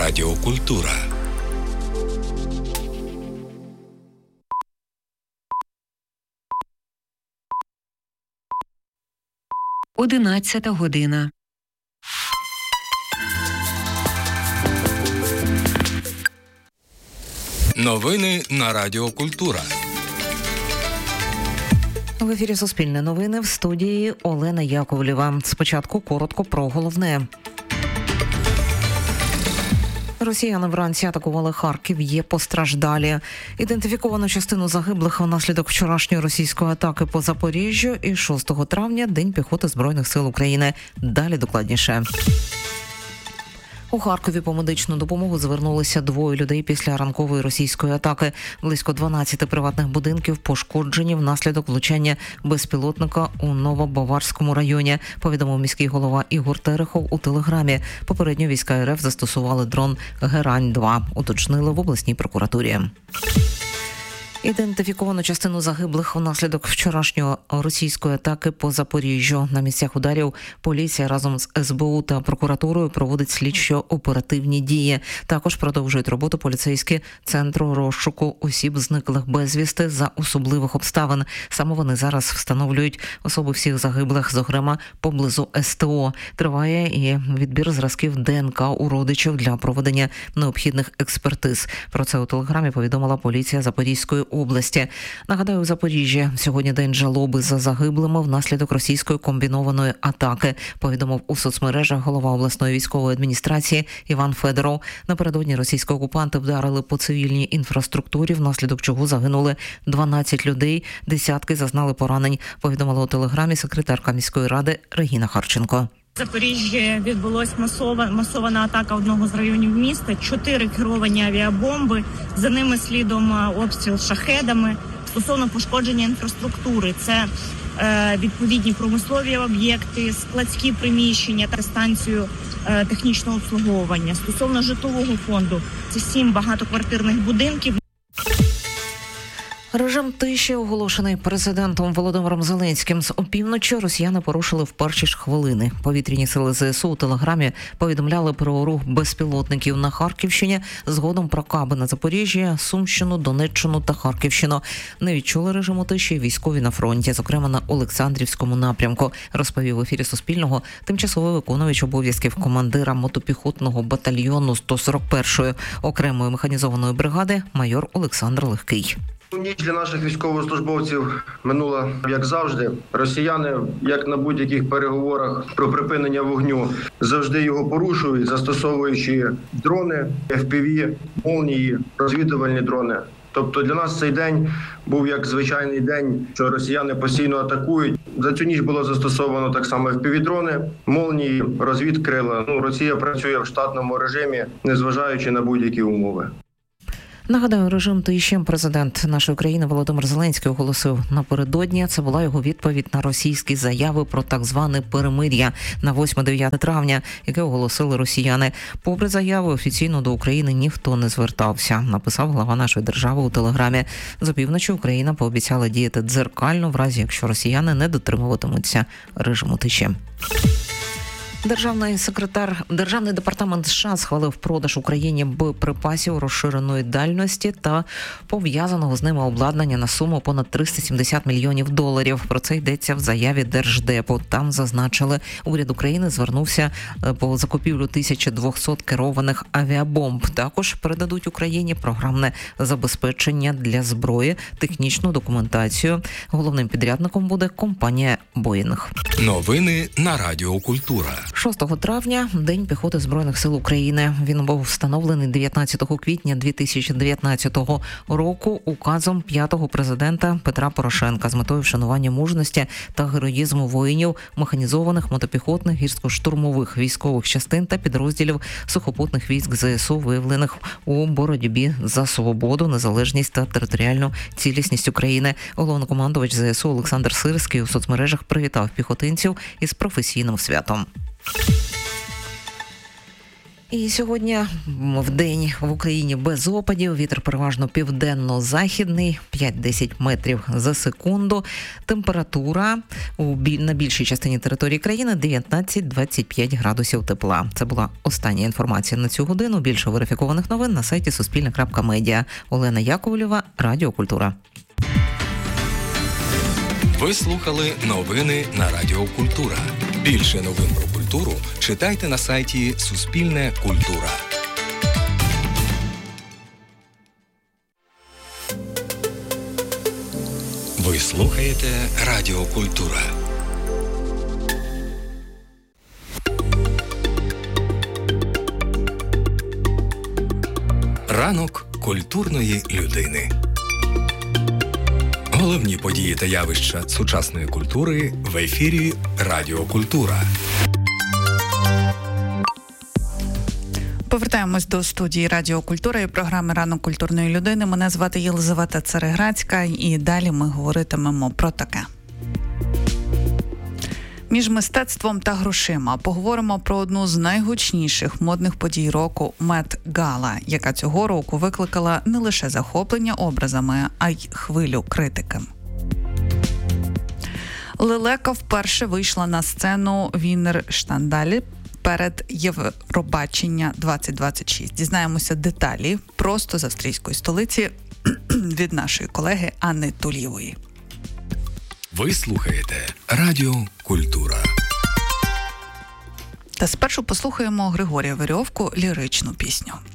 Радіокультура. Одинадцята година. Новини на Радіокультура. В ефірі Суспільне новини, в студії Олена Яковлєва. Спочатку коротко про головне. Росіяни вранці атакували Харків, є постраждалі. Ідентифіковано частину загиблих внаслідок вчорашньої російської атаки по Запоріжжю і 6 травня – День піхоти Збройних сил України. Далі докладніше. У Харкові по медичну допомогу звернулися 2 людей після ранкової російської атаки. Близько 12 приватних будинків пошкоджені внаслідок влучання безпілотника у Новобаварському районі, повідомив міський голова Ігор Терехов у телеграмі. Попередньо війська РФ застосували дрон «Герань-2», уточнили в обласній прокуратурі. Ідентифіковано частину загиблих внаслідок вчорашньої російської атаки по Запоріжжю. На місцях ударів поліція разом з СБУ та прокуратурою проводить слідчо-оперативні дії. Також продовжують роботу поліцейські Центру розшуку осіб, зниклих безвісти за особливих обставин. Саме вони зараз встановлюють особи всіх загиблих, зокрема поблизу СТО. Триває і відбір зразків ДНК у родичів для проведення необхідних експертиз. Про це у телеграмі повідомила поліція Запорізької області. Нагадаю, у Запоріжжі сьогодні день жалоби за загиблими внаслідок російської комбінованої атаки, повідомив у соцмережах голова обласної військової адміністрації Іван Федоров. Напередодні російські окупанти вдарили по цивільній інфраструктурі, внаслідок чого загинули 12 людей, десятки зазнали поранень, повідомила у телеграмі секретарка міської ради Регіна Харченко. В Запоріжжі відбулась масована атака одного з районів міста, 4 керовані авіабомби, за ними слідом обстріл шахедами. Стосовно пошкодження інфраструктури, це відповідні промислові об'єкти, складські приміщення та станцію технічного обслуговування. Стосовно житлового фонду, це 7 багатоквартирних будинків. Режим тиші, оголошений президентом Володимиром Зеленським. З опівночі росіяни порушили в перші ж хвилини. Повітряні сили ЗСУ у телеграмі повідомляли про рух безпілотників на Харківщині, згодом про каби на Запоріжжя, Сумщину, Донеччину та Харківщину. Не відчули режиму тиші військові на фронті, зокрема на Олександрівському напрямку, розповів в ефірі Суспільного тимчасовий виконувач обов'язків командира мотопіхотного батальйону 141-ї окремої механізованої бригади майор Олександр Легкий. Ніч для наших військовослужбовців минула, як завжди. Росіяни, як на будь-яких переговорах про припинення вогню, завжди його порушують, застосовуючи дрони, FPV, молнії, розвідувальні дрони. Тобто для нас цей день був як звичайний день, що росіяни постійно атакують. За цю ніч було застосовано так само FPV-дрони, молнії, розвідкрила. Росія працює в штатному режимі, незважаючи на будь-які умови. Нагадаю, режим тиші президент нашої країни Володимир Зеленський оголосив напередодні. Це була його відповідь на російські заяви про так зване перемир'я на 8-9 травня, яке оголосили росіяни. Попри заяви, офіційно до України ніхто не звертався, написав глава нашої держави у телеграмі. З опівночі Україна пообіцяла діяти дзеркально, в разі якщо росіяни не дотримуватимуться режиму тиші. Державний департамент США схвалив продаж Україні боєприпасів розширеної дальності та пов'язаного з ними обладнання на суму понад $370 мільйонів. Про це йдеться в заяві Держдепу. Там зазначили, уряд України звернувся по закупівлю 1200 керованих авіабомб. Також передадуть Україні програмне забезпечення для зброї, технічну документацію. Головним підрядником буде компанія «Боїнг». Новини на Радіокультура. 6 травня – День піхоти Збройних сил України. Він був встановлений 19 квітня 2019 року указом 5-го президента Петра Порошенка з метою вшанування мужності та героїзму воїнів механізованих, мотопіхотних, гірсько-штурмових військових частин та підрозділів сухопутних військ ЗСУ, виявлених у боротьбі за свободу, незалежність та територіальну цілісність України. Головнокомандувач ЗСУ Олександр Сирський у соцмережах привітав піхотинців із професійним святом. І сьогодні в день в Україні без опадів, вітер переважно південно-західний, 5-10 метрів за секунду. Температура на більшій частині території країни 19-25 градусів тепла. Це була остання інформація на цю годину. Більше верифікованих новин на сайті Суспільне.Медіа. Олена Яковлєва, Радіо Культура. Ви слухали новини на Радіо Культура. Більше новин про культуру читайте на сайті Суспільне Культура. Ви слухаєте Радіо Культура. Ранок культурної людини. Головні події та явища сучасної культури в ефірі Радіо Культура. Повертаємось до студії Радіо Культура і програми «Ранок культурної людини». Мене звати Єлизавета Цереграцька, і далі ми говоритимемо про таке. Між мистецтвом та грошима поговоримо про одну з найгучніших модних подій року – Мет-гала, яка цього року викликала не лише захоплення образами, а й хвилю критики. Лелека вперше вийшла на сцену Віннерштандалі перед Євробачення 2026. Дізнаємося деталі просто з австрійської столиці від нашої колеги Анни Тулієвої. Ви слухаєте Радіо Культура. Та спершу послухаємо Григорія Верьовку ліричну пісню.